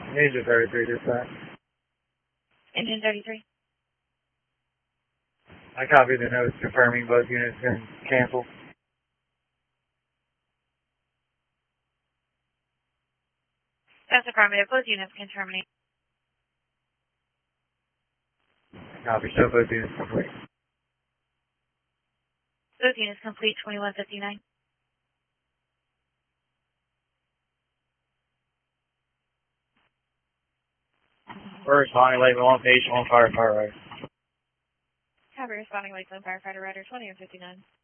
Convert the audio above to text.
Ninja 33 dispatch. Engine 33. I copy the notes confirming both units been canceled. That's affirmative. Both units can terminate. Copy, show both units complete. Both units complete, 2159. We're responding late on page 1 firefighter. Copy, responding late on firefighter rider 20 and 59.